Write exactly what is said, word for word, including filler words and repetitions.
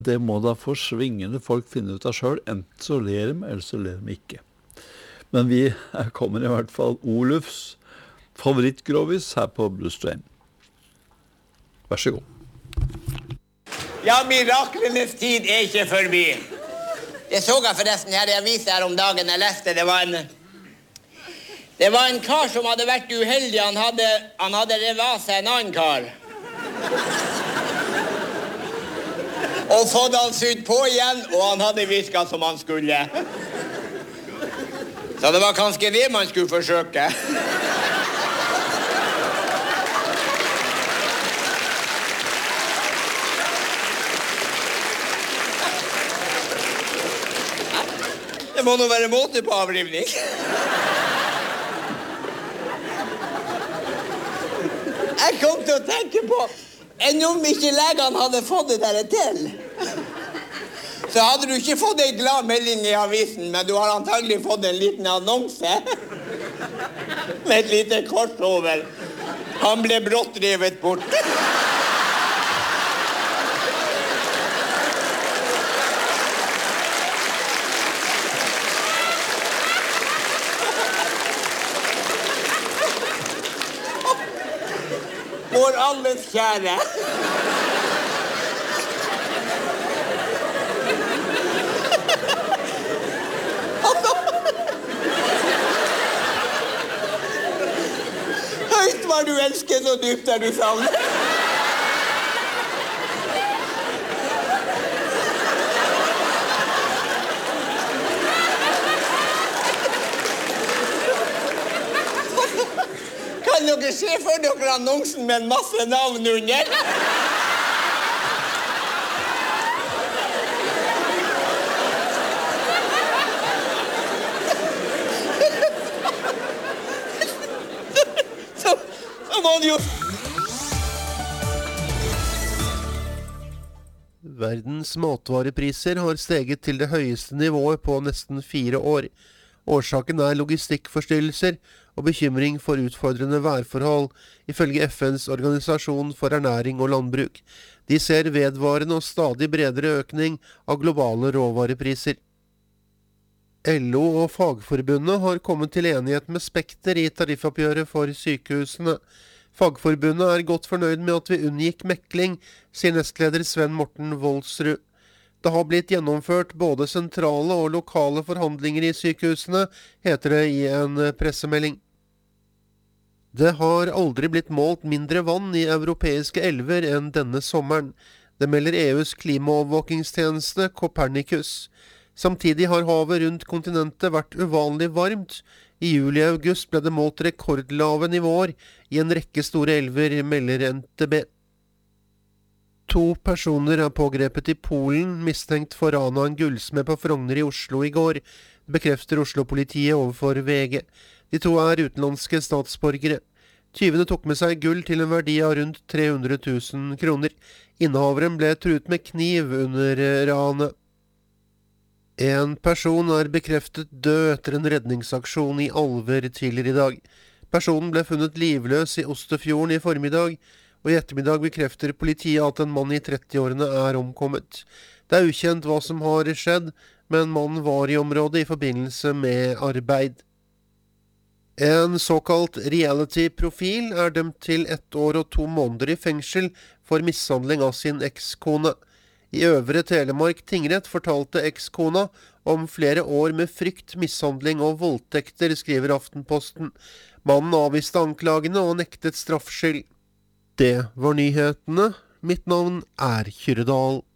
Det må da for svingende folk finne ut av selv, enten så ler de, eller så ler de ikke. Men vi kommer i hvert fall Olufs favorittgrovis her på Blue Strain. Vær så god. Ja, miraklenes tid er ikke forbi. Det så jeg forresten her i avisen her om dagen jeg leste. Det var en, det var en kar som hadde vært uheldig. Han hadde, han hadde revet av seg en annen kar. Og fått han sydd på igjen, og han hadde visket som han skulle. Så det var kanskje det man skulle forsøke. Det må nå være måte på avrivning. Jeg kom til å tenke på, enn om ikke legene hadde fått det der til, så hadde du ikke fått en glad melding i avisen, men du har antagelig fått en liten annonse med et lite kort over. Han ble brått revet bort. Vår alles kjære. Høyt var du elsket, så dypt er du savnet. Kan dere se for dere annonsen med en masse navn under? Så, så må det jo... Verdens matvarepriser har steget til det høyeste nivået på nesten fire år. Årsaken er logistikkforstyrrelser og bekymring for utfordrende værforhold, ifølge F N's organisasjon for ernæring og landbruk. De ser vedvarende og stadig bredere økning av globale råvarepriser. L O og Fagforbundet har kommet til enighet med Spekter i tariffoppgjøret for sykehusene. Fagforbundet er godt fornøyd med at vi unngikk mekling, sier nestleder Sven Morten Voldsrud. Det har blitt gjennomført både sentrale og lokale forhandlinger i sykehusene, heter det i en pressemelding. Det har aldri blitt målt mindre vann i europeiske elver enn denne sommeren. Det melder E U's klimaovervåkingstjeneste Copernicus. Samtidig har havet rundt kontinentet vært uvanlig varmt. I juli og august ble det målt rekordlave nivåer i en rekke store elver, melder N T B. To personer er pågrepet i Polen, mistenkt for ran av en gullsmed på Frogner i Oslo i går, bekrefter Oslo-politiet overfor V G. De to er utenlandske statsborgere. Tyvene tok med seg gull til en verdi av rundt tre hundre tusen kroner. Innehaveren ble truet med kniv under ranet. En person er bekreftet død etter en redningsaksjon i Alver tidligere i dag. Personen ble funnet livløs i Osterfjorden i formiddag, og i ettermiddag bekrefter politiet at en mann i trettiårene er omkommet. Det er ukjent hva som har skjedd, men mannen var i området i forbindelse med arbeid. En såkalt reality-profil er dømt til ett år og to måneder i fengsel for mishandling av sin ekskone. I Øvre Telemark tingrett fortalte ekskona om flere år med frykt, mishandling og voldtekter, skriver Aftenposten. Mannen avviste anklagene og nektet straffskyld. Det var nyhetene. Mitt navn er Kyrre Dahl.